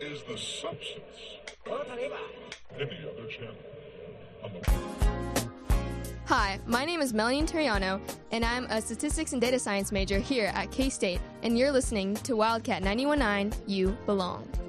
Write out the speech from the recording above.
is the substance. Any other channel. Hi, my name is Melanie Turiano, and I'm a statistics and data science major here at K-State, and you're listening to Wildcat 91.9 You Belong.